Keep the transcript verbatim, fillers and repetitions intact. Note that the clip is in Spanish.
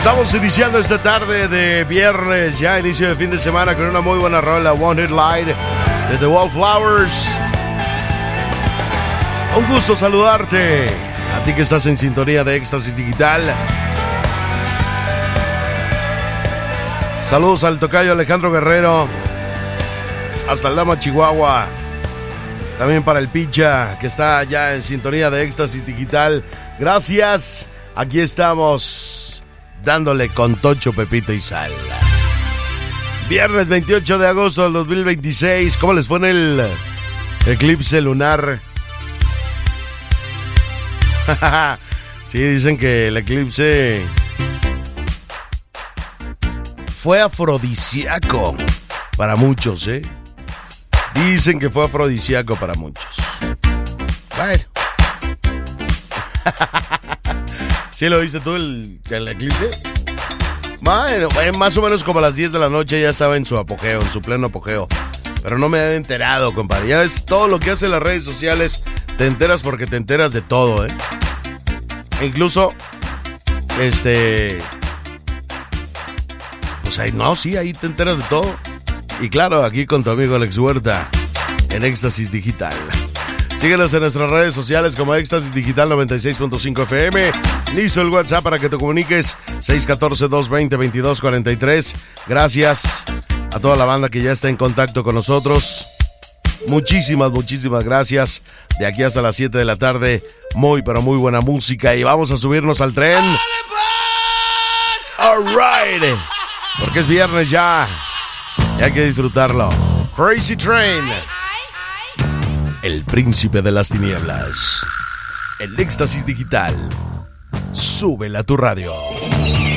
Estamos iniciando esta tarde de viernes, ya inicio de fin de semana, con una muy buena rola, One Hit Light de The Wallflowers. Un gusto saludarte, a ti que estás en sintonía de Éxtasis Digital. Saludos al tocayo Alejandro Guerrero, hasta el Dama, Chihuahua. También para el Picha, que está ya en sintonía de Éxtasis Digital. Gracias, aquí estamos, dándole con Tocho, Pepito y Sal. Viernes veintiocho de agosto del dos mil veintiséis. ¿Cómo les fue en el eclipse lunar? Sí, dicen que el eclipse fue afrodisíaco para muchos, ¿eh? Dicen que fue afrodisíaco para muchos. Bueno. ¿Sí lo viste tú, el, el eclipse? Bueno, más o menos como a las diez de la noche ya estaba en su apogeo, en su pleno apogeo. Pero no me había enterado, compadre. Ya ves, todo lo que hacen las redes sociales, te enteras porque te enteras de todo, ¿eh? E incluso, este... Pues ahí, no, sí, ahí te enteras de todo. Y claro, aquí con tu amigo Alex Huerta, en Éxtasis Digital. Síguenos en nuestras redes sociales como Éxtasis Digital noventa y seis punto cinco F M. Listo el WhatsApp para que te comuniques, seis uno cuatro, dos dos cero, veintidós cuarenta y tres. Gracias a toda la banda que ya está en contacto con nosotros. Muchísimas, muchísimas gracias. De aquí hasta las siete de la tarde, muy, pero muy buena música. Y vamos a subirnos al tren. All right. Porque es viernes ya. Y hay que disfrutarlo. Crazy Train. El príncipe de las tinieblas. El Éxtasis Digital. Súbela a tu radio.